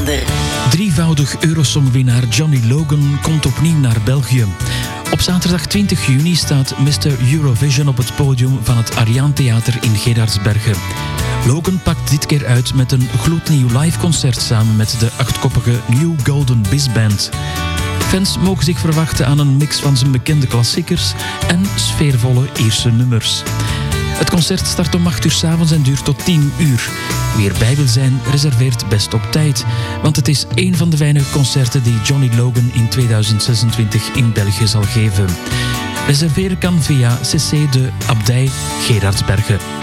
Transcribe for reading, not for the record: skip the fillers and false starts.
kalender. Drievoudig Eurosong-winnaar Johnny Logan komt opnieuw naar België. Op zaterdag 20 juni staat Mr. Eurovision op het podium van het Ariaan Theater in Geraardsbergen. Logan pakt dit keer uit met een gloednieuw liveconcert samen met de 8-koppige New Golden Biz Band. Fans mogen zich verwachten aan een mix van zijn bekende klassiekers en sfeervolle Ierse nummers. Het concert start om 8 uur 's avonds en duurt tot 10 uur. Wie erbij wil zijn, reserveert best op tijd. Want het is één van de weinige concerten die Johnny Logan in 2026 in België zal geven. Reserveren kan via CC de Abdij Geraardsbergen.